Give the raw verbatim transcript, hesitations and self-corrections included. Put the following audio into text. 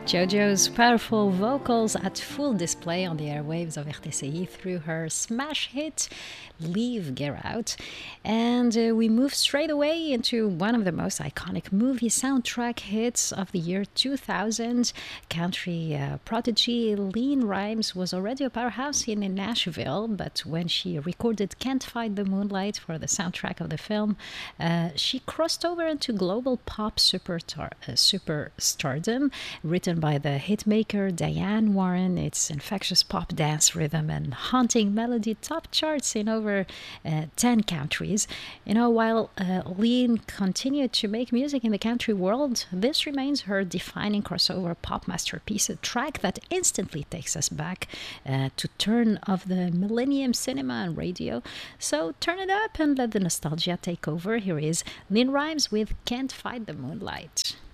JoJo's powerful vocals at full display on the airwaves of R T C I through her smash hit Leave Get Out. And uh, we move straight away into one of the most iconic movie soundtrack hits of the year two thousand. Country uh, prodigy LeAnn Rimes was already a powerhouse in, in Nashville, but when she recorded Can't Fight the Moonlight for the soundtrack of the film, uh, she crossed over into global pop superstar, uh, superstardom. Written by the hitmaker Diane Warren, its infectious pop dance rhythm and haunting melody top charts in over uh, ten countries. You know, while uh, LeAnn continued to make music in the country world, this remains her defining crossover pop masterpiece, a track that instantly takes us back uh, to turn of the millennium cinema and radio. So turn it up and let the nostalgia take over. Here is LeAnn Rimes with Can't Fight the Moonlight.